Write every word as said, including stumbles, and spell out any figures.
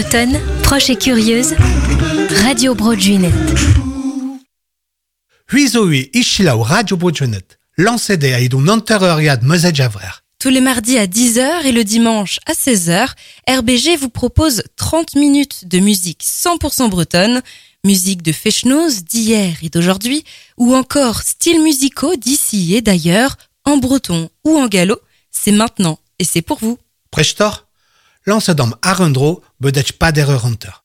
Bretonne, proche et curieuse, Radio Broadjunet. Huizoui Ishilau Radio Broadjunet, lancé des Aïdou Nantereriad Mezedjavrer. Tous les mardis à dix heures et le dimanche à seize heures, R B G vous propose trente minutes de musique cent pour cent bretonne, musique de Fechnoz d'hier et d'aujourd'hui, ou encore styles musicaux d'ici et d'ailleurs, en breton ou en gallo. C'est maintenant et c'est pour vous. Prechtor, lancé dans Arendro, bedech pas d'erreur hunter.